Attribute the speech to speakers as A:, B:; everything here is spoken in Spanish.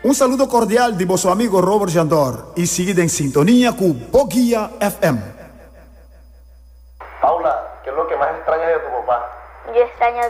A: Un saludo cordial de vuestro amigo Robert Jandor y seguid en sintonía con Boguía FM.
B: Paula, ¿qué es lo que más extrañas de tu papá?
C: Yo extraño